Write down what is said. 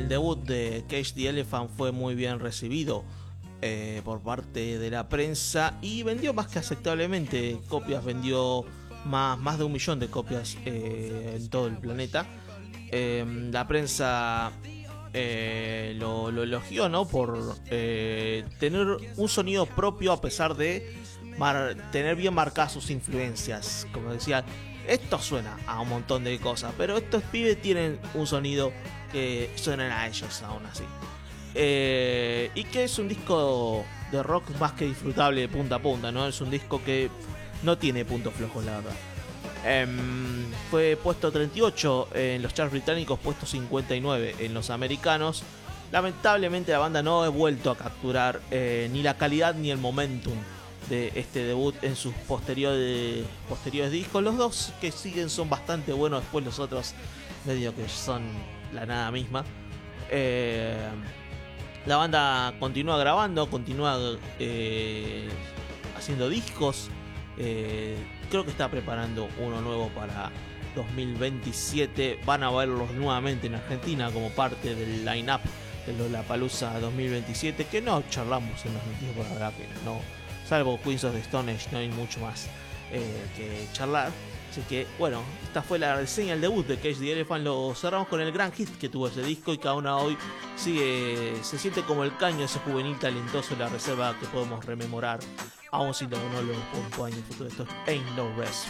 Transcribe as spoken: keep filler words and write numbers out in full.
el debut de Cage the Elephant fue muy bien recibido eh, por parte de la prensa y vendió más que aceptablemente copias, vendió más, más de un millón de copias eh, en todo el planeta. Eh, la prensa eh, lo, lo elogió, ¿no? Por eh, tener un sonido propio a pesar de mar- tener bien marcadas sus influencias. Como decía, esto suena a un montón de cosas, pero estos pibes tienen un sonido que suenan a ellos aún así. Eh, y que es un disco de rock más que disfrutable de punta a punta, ¿no? Es un disco que no tiene puntos flojos, la verdad. Eh, fue puesto treinta y ocho en los charts británicos, puesto cincuenta y nueve en los americanos. Lamentablemente la banda no ha vuelto a capturar eh, ni la calidad ni el momentum de este debut en sus posteriores, posteriores discos. Los dos que siguen son bastante buenos, después los otros medio que son la nada misma. Eh, la banda continúa grabando, continúa eh, haciendo discos. Eh, creo que está preparando uno nuevo para dos mil veintisiete. Van a verlos nuevamente en Argentina como parte del line-up de Lollapalooza dos mil veintisiete, que no charlamos en los veintisiete, por la verdad que no, salvo Queens of the Stone Age, no hay mucho más eh, que charlar. Así que bueno, esta fue la reseña, el debut de Cage the Elephant. Lo cerramos con el gran hit que tuvo ese disco y que aún hoy sigue, se siente como el caño, ese juvenil talentoso de la reserva que podemos rememorar aún si no, no lo puntuamos en el futuro. Esto es Ain't No Rest